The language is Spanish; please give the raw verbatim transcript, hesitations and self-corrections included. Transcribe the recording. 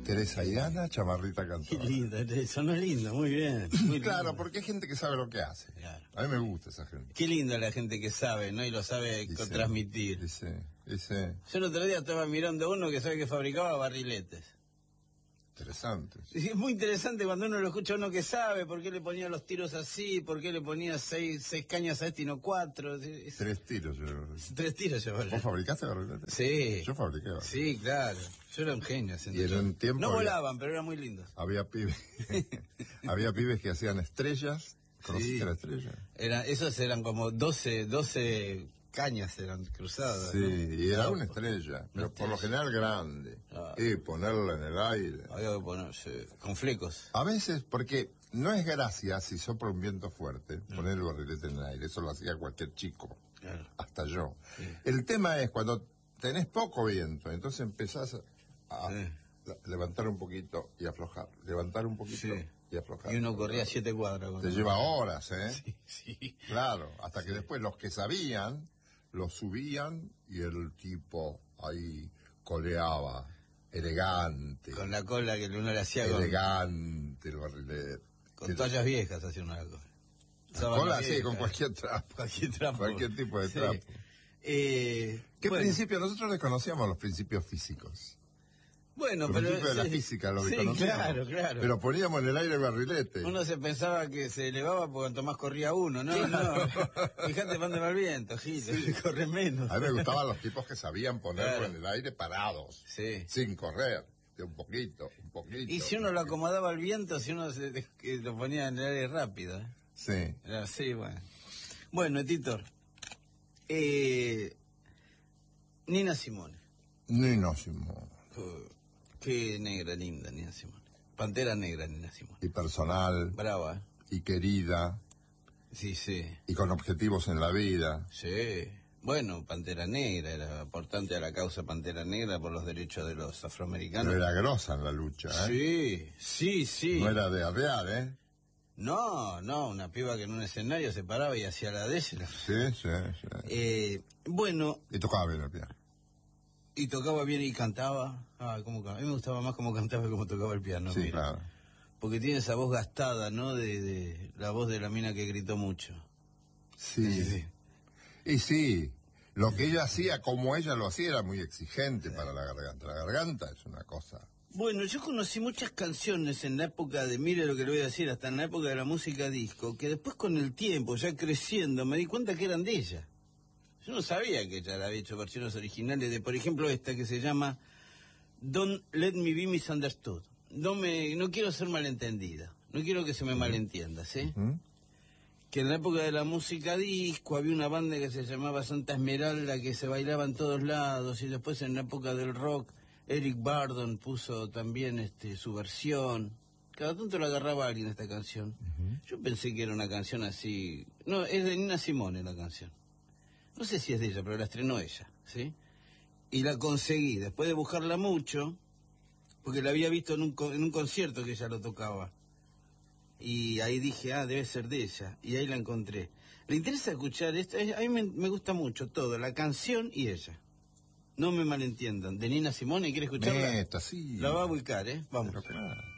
Teresa y Ana, Chamarrita Cantora. Qué lindo, sonó lindo, muy bien. Muy Claro, lindo. porque hay gente que sabe lo que hace. Claro. A mí me gusta esa gente. Qué linda la gente que sabe, ¿no? Y lo sabe Dice, transmitir. Dice, dice, Yo el otro día estaba mirando uno que sabe que fabricaba barriletes. interesante. Y es muy interesante cuando uno lo escucha a uno que sabe por qué le ponía los tiros así, por qué le ponía seis, seis cañas a este y no cuatro. Es- Tres tiros yo. Tres tiros yo. ¿Vos fabricaste barriletes? Sí. Yo fabriqué barriletes. Sí, claro. Yo era un genio. Y en un tiempo no había- volaban, pero eran muy lindos. Había pibes, había pibes que hacían estrellas. ¿Conociste Sí. la estrella? Era, esos eran como doce, doce cañas eran cruzadas. Sí, ¿no? y era Ah, una estrella, pero una por lo estrella. general grande. Ah. Y ponerla en el aire. Había que ponerse con flecos. A veces, porque no es gracia si sopla un viento fuerte, poner el barrilete en el aire. Eso lo hacía cualquier chico, Claro. hasta yo. Sí. El tema es cuando tenés poco viento, entonces empezás a Sí. la- levantar un poquito y aflojar, levantar un poquito Sí. y aflojar. Y uno corría siete cuadras. Te lleva horas, ¿eh? Sí, sí. Claro, hasta que después los que sabían, lo subían y el tipo ahí coleaba, elegante, Con la cola que uno le hacía con, elegante el barrilete. con toallas viejas, hacía una cosa. La cola, sí, con cualquier trapo. Cualquier trapo. Cualquier tipo de Sí. trapo. Eh, ¿Qué bueno, principio? Nosotros desconocíamos los principios físicos. Bueno, Los pero... principios de la sí, física los sí, desconocíamos. claro, claro. Pero poníamos en el aire el barrilete. Uno se pensaba que se elevaba por cuanto más corría uno, ¿no? No. Fíjate, mande mal viento, Gil, corre menos. A mí me gustaban los tipos que sabían ponerlo Claro. en el aire parados, Sí. sin correr, de un poquito, un poquito. Y si uno lo acomodaba al viento, si uno se, que lo ponía en el aire rápido, ¿eh? Sí. Era así, bueno. Bueno, Titor. Eh, Nina Simone. Nino Simón. Uh, qué negra linda, Nina Simone. Pantera negra, Nina Simone. Y personal, Brava, ¿eh? y querida, Sí, sí. y con objetivos en la vida. Sí. Bueno, Pantera Negra, era aportante a la causa Pantera Negra por los derechos de los afroamericanos. Pero era grosa en la lucha, ¿eh? Sí, sí, sí. No era de arrear, ¿eh? No, no, una piba que en un escenario se paraba y hacía la de ella. Sí, sí, sí. Eh, bueno, Y tocaba bien el piano. y tocaba bien y cantaba. Ah, cómo ca- a mí me gustaba más cómo cantaba que cómo tocaba el piano. Sí, mira. claro. Porque tiene esa voz gastada, ¿no? De, de la voz de la mina que gritó mucho. Sí. Y sí, lo que ella hacía, como ella lo hacía, era muy exigente para la garganta. La garganta es una cosa. Bueno, yo conocí muchas canciones en la época de, mire lo que le voy a decir, hasta en la época de la música disco, que después con el tiempo, ya creciendo, me di cuenta que eran de ella. Yo no sabía que ella había hecho versiones originales de, por ejemplo, esta que se llama Don't Let Me Be Misunderstood. No me, no quiero ser malentendida, no quiero que se me malentienda, ¿sí? ¿Mm? Que en la época de la música disco había una banda que se llamaba Santa Esmeralda que se bailaba en todos lados, y después en la época del rock Eric Burdon puso también este su versión. Cada tanto la agarraba alguien esta canción. Yo pensé que era una canción así. No, es de Nina Simone la canción. No sé si es de ella, pero la estrenó ella, ¿sí? Y la conseguí, después de buscarla mucho, porque la había visto en un, co- en un concierto que ella lo tocaba. Y ahí dije, ah, debe ser de ella. Y ahí la encontré. ¿Le interesa escuchar esto? Es- A mí me, me gusta mucho todo, la canción y ella. No me malentiendan. De Nina Simone, ¿quiere escucharla? Neta, sí. La va a ubicar, ¿eh? Vamos. Pero claro.